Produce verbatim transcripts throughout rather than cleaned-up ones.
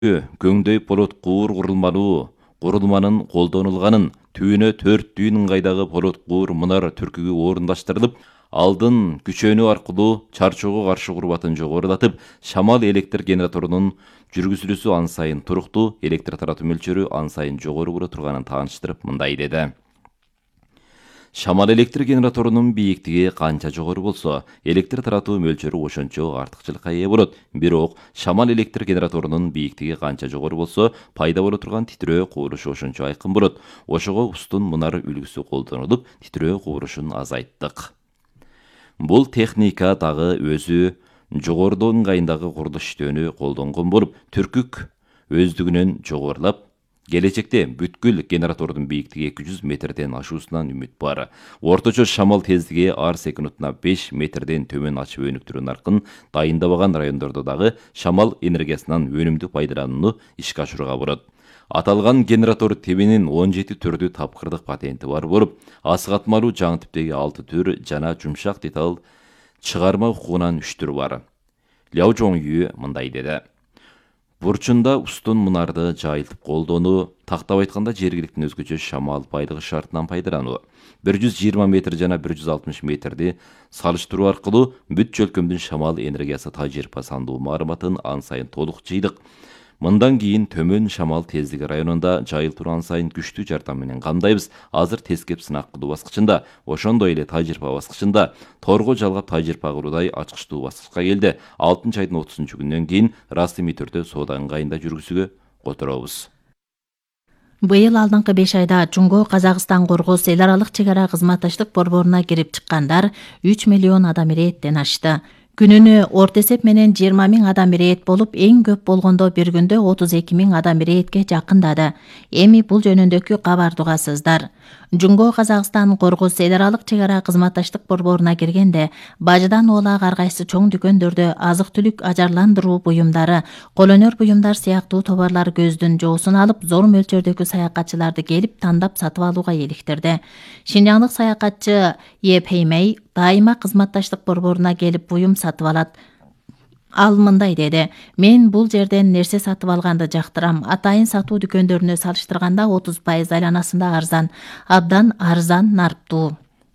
көңдөй полот куур курулмалуу курулманын колдонулганын, түбүнө төрт дүйүн ыңгайдагы полот куур мунар түркүгү орундаштырылып, алдын күчөнүү аркылуу чарчоого каршы курбатын жогорулатып, шамал электр генераторунун жүргүзүлүүсү ан сайын туруктуу, электр таратуу мөлчөрү ан сайын жогору боло турганын тааныштырып мындай деди. Шамал электр генераторунун бийиктиги канча жогору болсо, электр таратуу мөлчөрү ошончо артыкчылыкка ээ болот. Бирок шамал электр генераторунун бийиктиги канча жогору болсо, пайда боло турган титрөө кубурушу ошончо айкын болот. Ошого устун мунар үлгүсү колдонулуп, титрөө кубурушун азайттык. Бул техника дагы өзү жогорудо ыңгайындагы курулуш иштөөнү колдонгон болуп, түркүк өздүгүнөн жогорулап, келечекте бүткүл генератордун бийиктиги эки жүз метрден ашуусунан үмүт бар. Орточо шамал тездиги ар секундуна беш метрден төмөн ачып өнүктүрүү наркын дайындабаган райондордо дагы шамал энергиясынан өнүмдүү пайдаланууну ишке ашырууга болот. Аталган генератор тебинин он жети түрдүү тапкырдык патенти бар болуп, асыгатмалуу жаңы типтеги алты түр жана жумшак деталь чыгарма укугунан үч түр бар. Ляо Жоңюй мындай деди. Бурчунда устун мунарды жайылтып колдонуу, тактап айтканда жергиликтин өзгөчө шамал байлыгы шартынан пайдалануу. бир жүз жыйырма метр жана бир жүз алтымыш метрди салыштыруу аркылуу бүт чөлкөмдүн шамал энергиясы тажырыйба сандуу маалыматын ан сайын толук жыйдык. Мындан кийин төмөн шамал тездиги районунда жайылтууну ан сайын күчтүү жардам менен камдайбыз. Азыр тескеп сынак кылуу баскычында, ошондой эле тажрыйба баскычында, торго жалгап тажрыйба кылуудай ачкычтуу баскычка келди. алтынчы айдын отузунчу күнүнөн кийин расмий түрдө соода ыңгайында жүргүзүүгө которобуз. Быйыл алдыңкы беш айда Жумго Казакстан Коргоз эл аралык чек ара кызматташтык борборуна кирип чыккандар үч миллион адам ирээттен ашты. Күнүнө орто эсеп менен жыйырма миң адам ирээт болуп, эң көп болгондо бир күндө отуз эки миң адам ирээтке жакындады. Эми бул жөнүндөгү кабарды угасыздар. Жумго Казакстан Коргоз эл аралык чек ара кызматташтык борборуна киргенде, бажыдан оолак ар кайсы чоң дүкөндөрдө азык-түлүк ажарландыруу буюмдары, колөнөр буюмдар сыяктуу товарлар көздүн жоосун алып, зор мөлчөрдөгү саякатчыларды келип тандап сатып алууга иликтирди. Шинжаңдык саякатчы Е Пеймей дайыма кызматташтык борборуна келип буюм сатып алат. Ал мындай деди. Мен бул жерден нерсе сатып алганды жактырам. Атайын сатуу дүкөндөрүнө салыштырганда отуз пайыз айланасында арзан. Абдан арзан, нарптуу.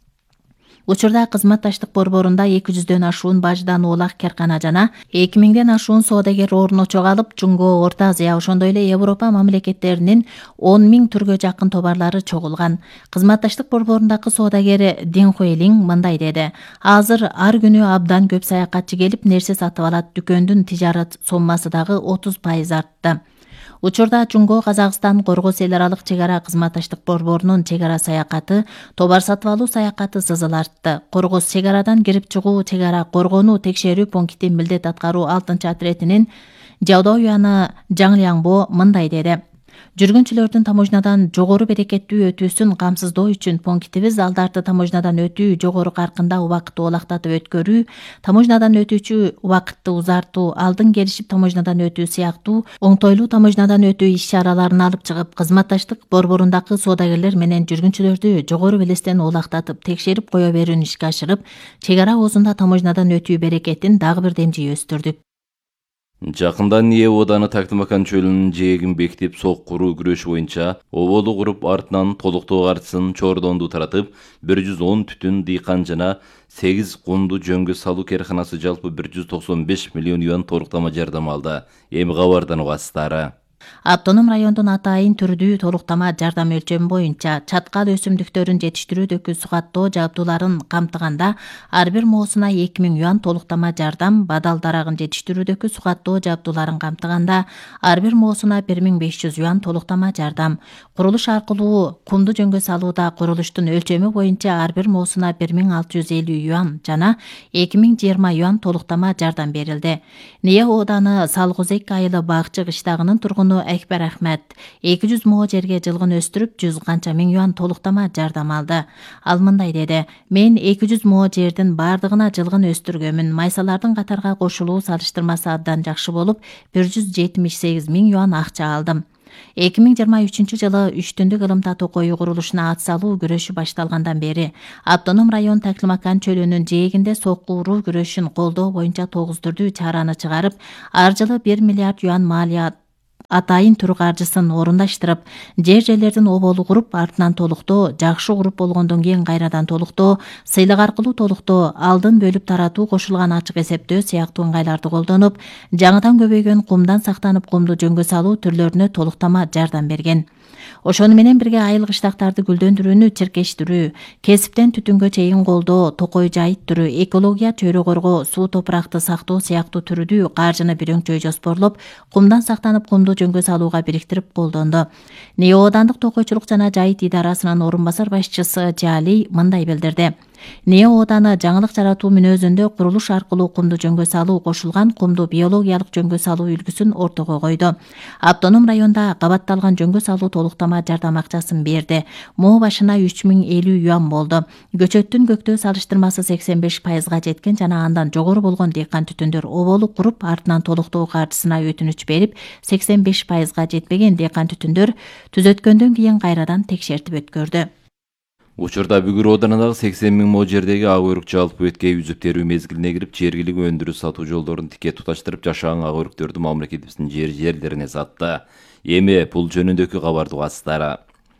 Учурда кызматташтык борборунда эки жүздөн ашуун бажыдан оолак керкана жана эки миңден ашуун соодагер орночо алып, Жумго, Орто Азия, ошондой эле Европа мамлекеттеринин он миң түргө жакын товарлары чогулган. Кызматташтык борборундагы соодагер Дин Хуэлиң мындай деди. Азыр ар күнү абдан көп саякатчы келип нерсе сатып алат. Дүкөндүн тижарат соммасы дагы отуз пайыз артты. Учурда Жумго Казакстан Коргоз эл аралык чек ара кызматташтык борборунун чек ара саякаты, товар сатып алуу саякаты сызыл артты. Коргоз чек арадан кирип чыгуу, чек ара коргонуу текшерүү пункти милдет аткаруу алтынчы отретинин Жаудоо уяны Жаң Лянбо мындай деди. Жүргүнчүлөрдүн таможнядан жогору берекеттүү өтүүсүн камсыздоо үчүн пунктибиз алдарды таможнядан өтүү жогору каркында убакытты олактатып өткөрүү, таможнядан өтүүчү убакытты узартуу, алдын келишип таможнядан өтүү сыяктуу оңтойлуу таможнядан өтүү иш-чараларын алып чыгып, кызматташтык борборундагы соодагерлер менен жүргүнчүлөрдү жогору белестен олактатып, текшерип кое берүүнү ишке ашырып, чек ара оозунда таможнядан өтүү берекетин дагы бир демжи өстүрдүк. Жакындан Е Оданы Тактымакан чөлүнүн жээгин бекитип, соккуруу күрөшү боюнча оболу куруп, артынан толуктоо картысын Чордонду таратып, бир жүз он түтүн дыйкан жана сегиз кунду жөнгө салуу керканасы жалпы бир жүз токсон беш миллион юан толуктама жардам алды. Эми кабардан угасыздары. Автоном райондун атайын түрдүү толуктама жардам өлчөмү боюнча чаткал өсүмдүктөрүн жетиштирүүдөгү сугаттоо жабдууларын камтыганда ар бир моосуна эки миң юан толуктама жардам, бадал дарагын жетиштирүүдөгү сугаттоо жабдууларын камтыганда ар бир моосуна бир миң беш жүз юан толуктама жардам, курулуш аркылуу кунду жөнгө салууда курулуштун өлчөмү боюнча ар бир моосуна бир миң алты жүз элүү юан жана эки миң жыйырма юан толуктама жардам берилди. Е Оданы Салгузек айылы Багчы кыштагынын тургуну Экбер Ахмет эки жүз мо жерге жылгын өстүрүп, жүз канча миң юан толуктама жардам алды. Ал мындай деди. Мен эки жүз мо жердин бардыгына жылгын өстүргөмүн. Майсалардын катарга кошулуу салыштырмасы абдан жакшы болуп, бир жүз жетимиш сегиз миң юан акча алдым. эки миң жыйырма үчүнчү жылы үч түндүк ылым татуу коюу курулушуна ат салуу күрөшү башталгандан бери автоном район Тактымакан чөлүнүн жээгинде соккуруу күрөшүн колдоо боюнча тогуз түрдүү чараны чыгарып, ар жылы бир миллиард юан малия атайын түр каржысын орундаштырып, жер жерлердин оболу куруп, артынан толуктоо, жакшы куруп болгондон кийин кайрадан толуктоо, сыйлык аркылуу толуктоо, алдын бөлүп таратуу, кошулган ачык эсептөө сыяктуу ыңгайларды колдонуп, жаңыдан көбөйгөн кумдан сактанып кумду жөнгө салуу түрлөрүнө толуктама жардам берген. Ошону менен бирге айыл кыштактарды гүлдөндүрүүнү чиркештирүү, кесиптен түтүнгө чейин колдоо, токой жайыттыруу, экология, чөйрө коргоо, суу топуракты сактоо сыяктуу түрүдүү каржыны бирөңчөй жоспорлоп, кумдан сактанып кумду жөнгө салууга бириктирип колдонду. НИИ Оодандык токойчулук жана жайыт идарасынын орун басар башчысы Жали мындай билдирди. НИИ Ооданы жаңылык жаратуу мүнөзүндө курулуш аркылуу кумду жөнгө салуу, кошулган кумду биологиялык жөнгө салуу үлгүсүн ортого койду. Автоном районда кабатталган жөнгө салуу толуктама жардам акчасын берди. Мо башына үч миң элүү юан болду. Көчөттүн көктөө салыштырмасы сексен беш пайызга жеткен жана андан жогору болгон дыйкан түтүндөр оболу куруп, артынан толуктоо каржысына өтүнүч берип, сексен беш пайызга жетпеген дыйкан түтүндөр түзөткөндөн кийин кайрадан текшертип өткөрдү. Учурда Бүгүр Оодарындагы сексен миң мо жердеги ак өрүк жалпы өткөй үзүп терүү мезгилине кирип, жергилик өндүрүш сатуу жолдорун тике туташтырып, жашаан ак өрүктөрдү мамлекетибиздин жер жерлерине сатты. Эми бул жөнүндөгү кабарды угасыздар.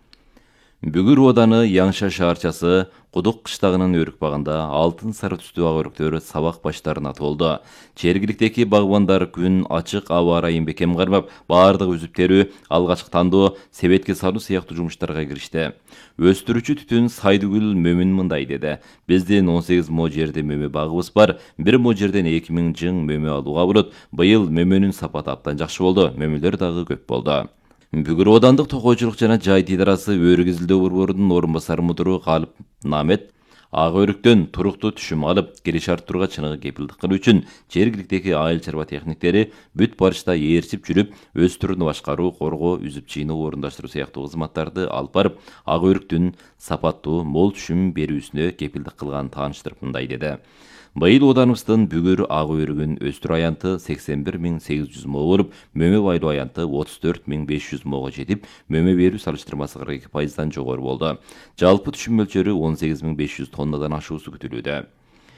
Бүгүр Ооданы Яңша шаарчасы Кудук кыштагынын өрүк багында алтын сары түстүү ак өрүктөр сабак баштарына толду. Жергиликтеги багбандар күн ачык аба ырайын бекем кармап, баардык үзүп терүү, алгачкы тандоо, себетке салуу сыяктуу жумуштарга киришти. Өстүрүүчү түтүн Сайдыгүл Мөмүн мындай деди. Биздин он сегиз мо жерде мөмө багыбыз бар. Бир мо жерден эки миң жың мөмө алууга болот. Быйыл мөмөнүн сапаты абдан жакшы болду. Мөмөлөр дагы көп болду. Бүгүр Оодандык токойчулук жана жайыт идарасы өрүк изилдөө борборунун орун басары мудуру Калып Намет ак өрүктөн туруктуу түшүм алып, кириш арттырууга чыныгы кепилдик кылуу үчүн жергиликтеги айыл чарба техниктери бүт барышта ээрчип жүрүп, өстүрүүнү башкаруу, коргоо, үзүп чыйноо, орундаштыруу сыяктуу кызматтарды алып барып, ак өрүктүн сапаттуу, мол түшүм берүүсүнө кепилдик кылганын тааныштырып мындай деди. БыйылОоданыбыздын бүгүр ак өрүгүн өстүрүү аянты сексен бир миң сегиз жүз мо болуп, мөмө байлоо аянты отуз төрт миң беш жүз мого жетип, мөмө берүү салыштырмасы кырк эки пайыздан жогору болду. Жалпы түшүм мөлчөрү он сегиз миң беш жүз тоннадан ашуусу күтүлүүдө.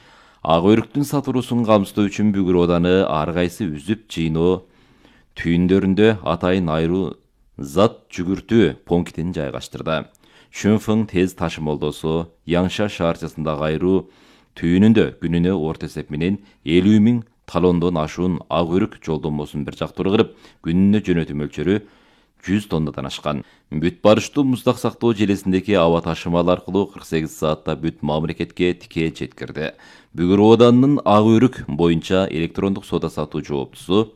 Ак өрүктүн сатылуусун камсыздоо үчүн Бүгүр Ооданы ар кайсы үзүп чыйноо түйүндөрүндө атайын айруу зат жүгүртүү пунктин жайгаштырды. Шүнфың тез ташымалдоосу Яңша шаарчасындагы айруу түйүнүндө күнүнө орто эсеп менен элүү миң талондон ашуун ак өрүк жолдомосун бир жактуу кырып, күнүнө жөнөтүү мөлчөрү жүз тоннадан ашкан. Бүт барыштуу муздак сактоо желесиндеги аба ташымал аркылуу кырк сегиз саатта бүт мамлекетке тике жеткирди. Бүгүр Оодандын ак өрүк боюнча электрондук соода сатуу жооптусу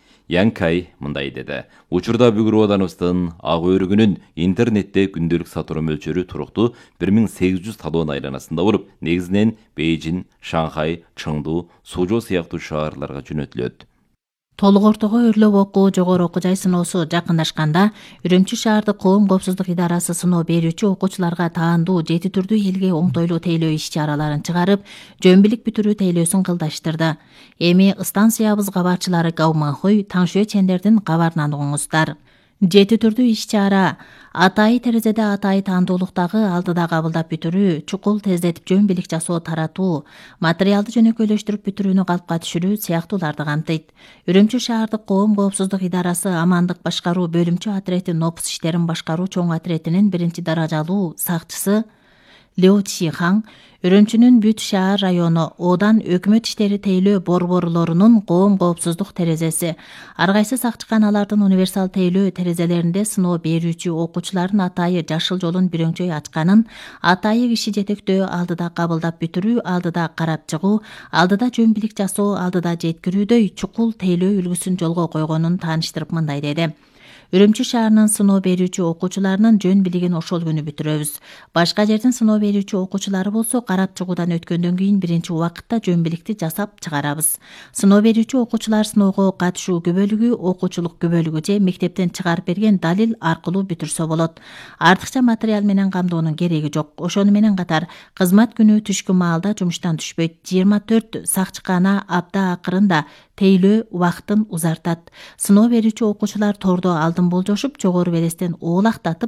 Янкай мындай деди. Учурда Бүгүр Оодановдун ак өрүгүнүн интернетте күндөлүк сатуу мөлчөрү туруктуу бир миң сегиз жүз талон айланасында болуп, негизинен Бейжин, Шанхай, Чыңду, Сужоо сыяктуу шаарларга жөнөтүлөт. Толук ортого өрлөп окуу, жогору окуу жай сыноосу жакындашканда, Үрүмчү шаардык коом коопсуздук идарасы сыноо берүүчү окуучуларга таандуу жети түрдүү элге оңтойлуу тейлөө иш-чараларын чыгарып, жөн билик бүтүрүү тейлөөсүн кылдаштырды. Эми станциябыз кабарчылары Гауманхуй, Таңшуэ чендердин кабарынан угуңуздар. Жети түрдүү иш-чара: атайы терезеде атайы таандуулуктагы алдыда кабылдап бүтүрүү, чукул тездетип жөн билик жасоо таратуу, материалды жөнөкөйлөштүрүп бүтүрүүнү калпка түшүрүү сыяктууларды камтыйт. Үрүмчү шаардык коом коопсуздук идарасы амандык башкаруу бөлүмчө отрети нопус иштерин башкаруу чоң отретинин биринчи даражалуу сакчысы Лео Чихаң, Үрүмчүнүн бүт шаар району Оодан өкмөт иштери тейлөө борборлорунун коом коопсуздук терезеси, ар кайсы сакчы каналардын универсал тейлөө терезелеринде сыноо берүүчү окуучулардын атайы жашыл жолун бирөңчөй ачканын, атайы киши жетектөө, алдыда кабылдап бүтүрүү, алдыда карап чыгуу, алдыда жөн билик жасоо, алдыда жеткирүүдөй чукул тейлөө үлгүсүн жолго койгонун тааныштырып мындай деди. Үрүмчү шаарынын сыноо берүүчү окуучуларынын жөн билигин ошол күнү бүтүрөбүз. Башка жердин сыноо берүүчү окуучулары болсо карап чыгуудан өткөндөн кийин биринчи убакытта жөн биликти жасап чыгарабыз. Сыноо берүүчү окуучулар сыноого катышуу күбөлүгү, окуучулук күбөлүгү же мектептен чыгарып берген далил аркылуу бүтүрсө болот. Артыкча материал менен камдоонун кереги жок. Ошону менен катар кызмат күнү түшкү маалда жумуштан түшпөйт. жыйырма төрт сакчыкана апта акырында тейлөө убактын узартат. Сыноо берүүчү окуучулар тордо алдын болжошуп, жогору берестен оолактатып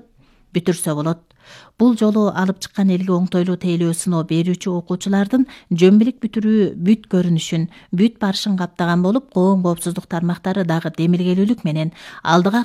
бүтүрсө болот. Бул жолу алып чыккан элге оңтойлуу тейлөө сыноо берүүчү окуучулардын жөмбүлүк бүтүрүү бүт көрүнүшүн, бүт барышын каптаган болуп, коом коопсуздук тармактары дагы демилгелүүлүк менен алдыга